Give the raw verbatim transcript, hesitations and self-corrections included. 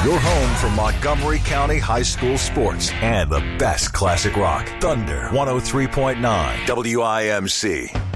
Your home for Montgomery County High School sports and the best classic rock. Thunder one oh three point nine W I M C.